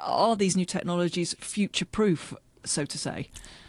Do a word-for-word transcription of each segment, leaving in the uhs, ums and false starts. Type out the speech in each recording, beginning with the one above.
are these new technologies future-proof, so to say?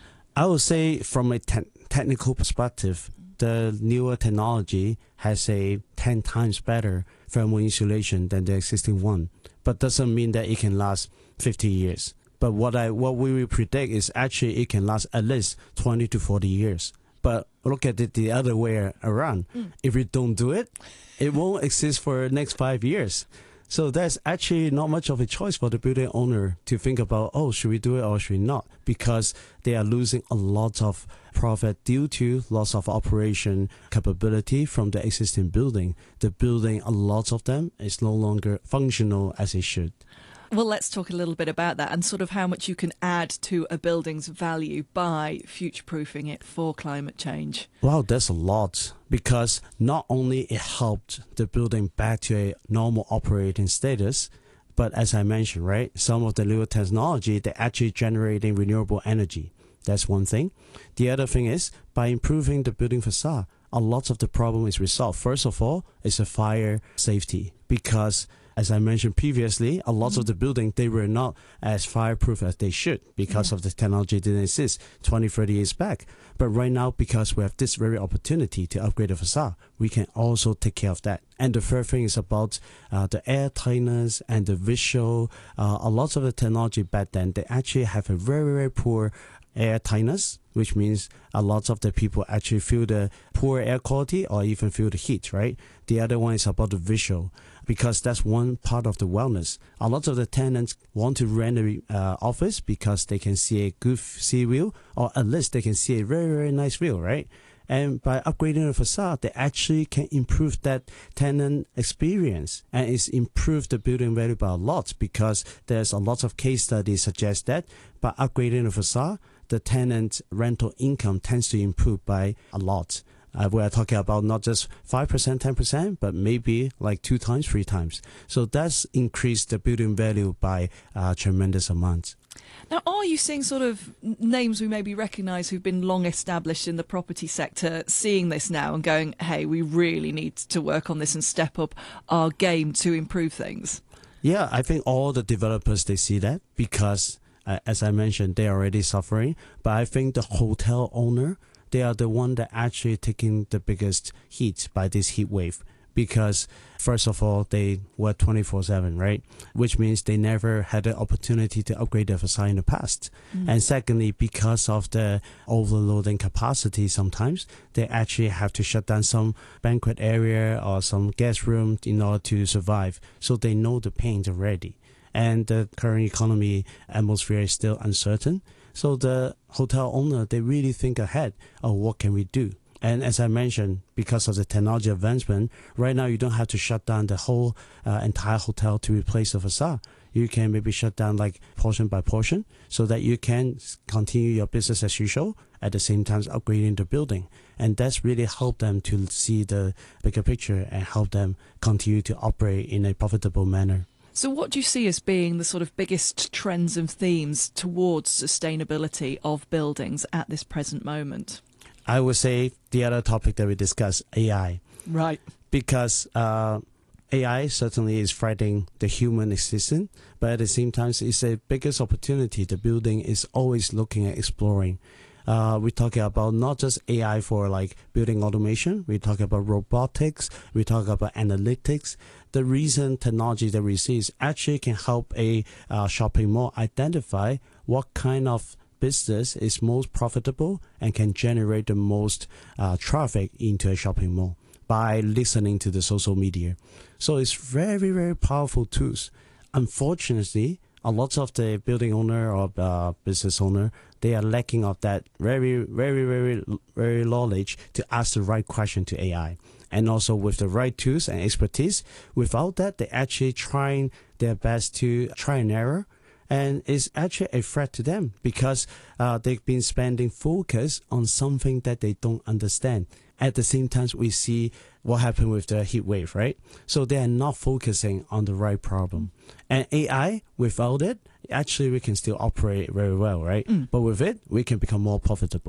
I would say from a te- technical perspective, the newer technology has a ten times better thermal insulation than the existing one, but doesn't mean that it can last fifty years. But what I what we will predict is actually it can last at least twenty to forty years. But look at it the other way around. Mm. If we don't do it, it won't exist for the next five years. So there's actually not much of a choice for the building owner to think about, oh, should we do it or should we not? Because they are losing a lot of profit due to loss of operation capability from the existing building. The building, a lot of them, is no longer functional as it should. Well, let's talk a little bit about that and sort of how much you can add to a building's value by future-proofing it for climate change. Wow, that's a lot, because not only it helped the building back to a normal operating status, but as I mentioned, right, some of the newer technology, they're actually generating renewable energy. That's one thing. The other thing is, by improving the building facade, a lot of the problem is resolved. First of all, it's a fire safety, because as I mentioned previously, a lot mm-hmm. of the building, they were not as fireproof as they should because yeah. of the technology that didn't exist twenty, thirty years back. But right now, because we have this very opportunity to upgrade the facade, we can also take care of that. And the third thing is about uh, the air tightness and the visual. Uh, a lot of the technology back then, they actually have a very, very poor air tightness, which means a lot of the people actually feel the poor air quality or even feel the heat, right? The other one is about the visual, because that's one part of the wellness. A lot of the tenants want to rent an uh, office because they can see a good sea view, or at least they can see a very, very nice view, right? And by upgrading the facade, they actually can improve that tenant experience, and it's improved the building value by a lot, because there's a lot of case studies suggest that by upgrading the facade, the tenant rental income tends to improve by a lot. Uh, we are talking about not just five percent, ten percent, but maybe like two times, three times. So that's increased the building value by a tremendous amount. Now, are you seeing sort of names we maybe recognise who've been long established in the property sector seeing this now and going, hey, we really need to work on this and step up our game to improve things? Yeah, I think all the developers, they see that because, uh, as I mentioned, they're already suffering. But I think the hotel owner, they are the one that actually taking the biggest heat by this heat wave. Because first of all, they were twenty-four seven, right? Which means they never had the opportunity to upgrade their facade in the past. Mm. And secondly, because of the overloading capacity, sometimes they actually have to shut down some banquet area or some guest room in order to survive. So they know the pain already. And the current economy atmosphere is still uncertain. So the hotel owner, they really think ahead of what can we do. And as I mentioned, because of the technology advancement, right now you don't have to shut down the whole uh, entire hotel to replace the facade. You can maybe shut down like portion by portion so that you can continue your business as usual at the same time upgrading the building. And that's really helped them to see the bigger picture and help them continue to operate in a profitable manner. So what do you see as being the sort of biggest trends and themes towards sustainability of buildings at this present moment? I would say the other topic that we discussed, A I. Right. Because uh, A I certainly is frightening the human existence, but at the same time, it's the biggest opportunity the building is always looking at exploring. Uh, we're talking about not just A I for like building automation. We talk about robotics. We talk about analytics. The recent technology that we see is actually can help a uh, shopping mall identify what kind of business is most profitable and can generate the most uh, traffic into a shopping mall by listening to the social media. So it's very, very powerful tools. Unfortunately, a lot of the building owner or uh, business owner, they are lacking of that very, very, very, very knowledge to ask the right question to A I. And also with the right tools and expertise, without that, they're actually trying their best to try and error. And it's actually a threat to them because uh, they've been spending focus on something that they don't understand. At the same time, we see what happened with the heat wave, right? So they are not focusing on the right problem. And A I, without it, actually we can still operate very well, right? Mm. But with it, we can become more profitable.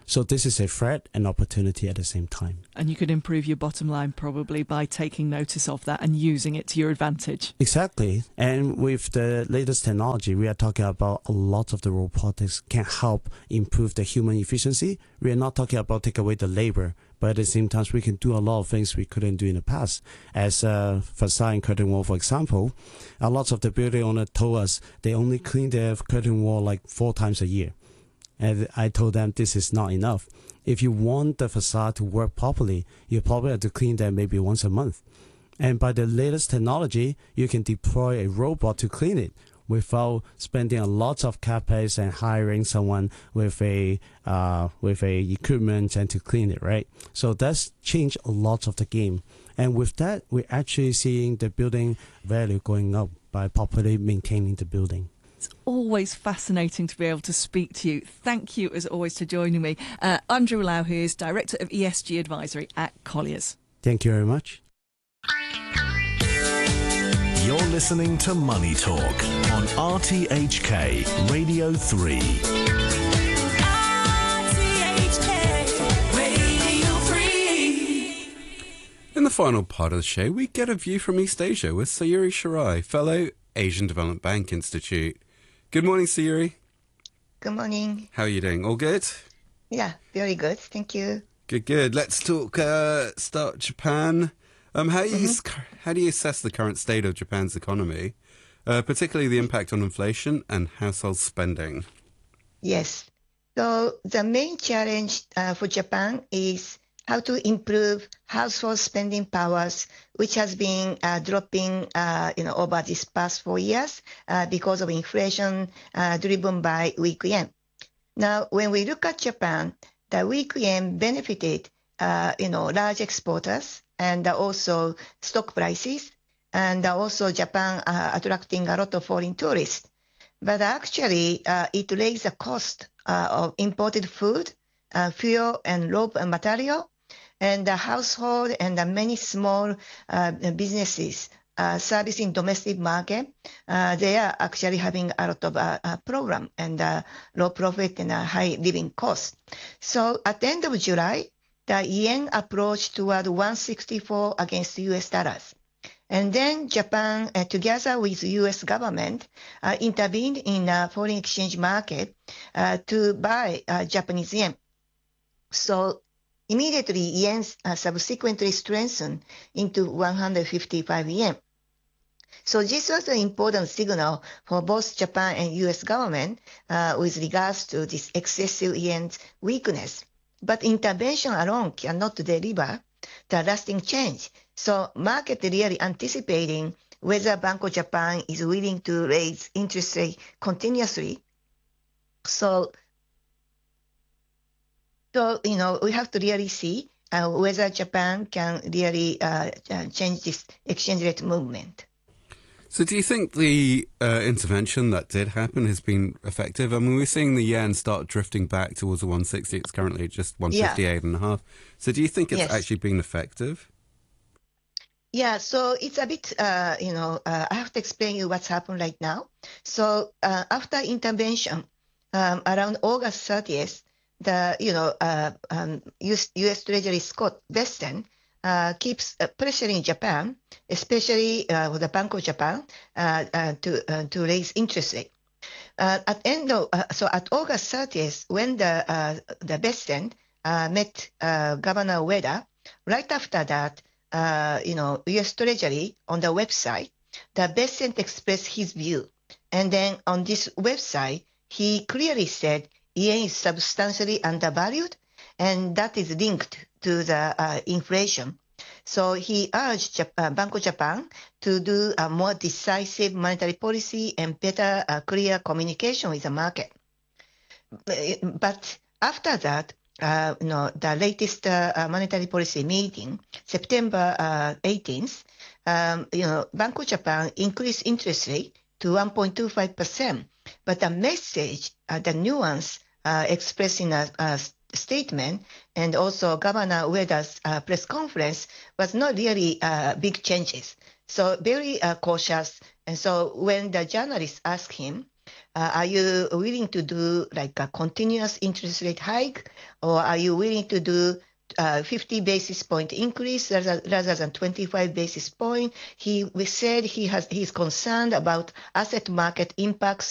So this is a threat and opportunity at the same time. And you could improve your bottom line probably by taking notice of that and using it to your advantage. Exactly. And with the latest technology, we are talking about a lot of the robotics can help improve the human efficiency. We are not talking about take away the labor, but at the same time, we can do a lot of things we couldn't do in the past. As uh, facade and curtain wall, for example, a lot of the building owners told us they only clean their curtain wall like four times a year. And I told them this is not enough. If you want the facade to work properly, you probably have to clean them maybe once a month. And by the latest technology, you can deploy a robot to clean it without spending a lot of capex and hiring someone with a uh, with a equipment and to clean it, right? So that's changed a lot of the game. And with that, we're actually seeing the building value going up by properly maintaining the building. It's always fascinating to be able to speak to you. Thank you, as always, for joining me. Uh, Andrew Lau, who is Director of E S G Advisory at Colliers. Thank you very much. You're listening to Money Talk on R T H K Radio three. R T H K Radio three. In the final part of the show, we get a view from East Asia with Sayuri Shirai, Fellow, Asian Development Bank Institute. Good morning, Sayuri. Good morning. How are you doing? All good? Yeah, very good. Thank you. Good, good. Let's talk, uh, start Japan. Um, how, you, mm-hmm. how do you assess the current state of Japan's economy, uh, particularly the impact on inflation and household spending? Yes. So the main challenge uh, for Japan is how to improve household spending powers, which has been uh, dropping uh, you know, over these past four years uh, because of inflation uh, driven by weak yen. Now, when we look at Japan, the weak yen benefited uh, you know, large exporters and also stock prices, and also Japan uh, attracting a lot of foreign tourists. But actually, uh, it raised the cost uh, of imported food, uh, fuel, and raw material, and the household and the many small uh, businesses uh, servicing domestic market, uh, they are actually having a lot of uh, uh, problem and uh, low profit and uh, high living costs. So at the end of July, the yen approached toward one sixty-four against U S dollars. And then Japan, uh, together with U S government, uh, intervened in the foreign exchange market uh, to buy uh, Japanese yen. So immediately, yen uh, subsequently strengthened into one hundred fifty-five yen. So this was an important signal for both Japan and U S government uh, with regards to this excessive yen weakness. But intervention alone cannot deliver the lasting change. So market really anticipating whether Bank of Japan is willing to raise interest rate continuously. So, so you know, we have to really see uh, whether Japan can really uh, change this exchange rate movement. So do you think the uh, intervention that did happen has been effective? I mean, we're seeing the yen start drifting back towards the one sixty. It's currently at just one fifty-eight yeah. and a half. So do you think it's yes. actually been effective? Yeah, so it's a bit, uh, you know, uh, I have to explain you what's happened right now. So uh, after intervention, um, around August thirtieth, the, you know, uh, um, U S Treasury Scott Bessent Uh, keeps uh, pressuring Japan, especially uh, with the Bank of Japan, uh, uh, to uh, to raise interest rate. Uh, at end of uh, so at August thirtieth, when the uh, the Bessent uh, met uh, Governor Ueda, right after that, uh, you know, U S Treasury on the website, the Bessent expressed his view, and then on this website, he clearly said yen is substantially undervalued, and that is linked to the uh, inflation. So he urged Japan, Bank of Japan to do a more decisive monetary policy and better uh, clear communication with the market. But after that, uh, you know, the latest uh, monetary policy meeting, September uh, eighteenth, um, you know, Bank of Japan increased interest rate to one point two five percent. But the message, uh, the nuance uh, expressed in a, a statement and also Governor Ueda's uh, press conference was not really uh, big changes. So very uh, cautious. And so when the journalists asked him Uh, are you willing to do like a continuous interest rate hike, or are you willing to do uh, fifty basis point increase rather, rather than twenty-five basis point? He we said he has he's concerned about asset market impacts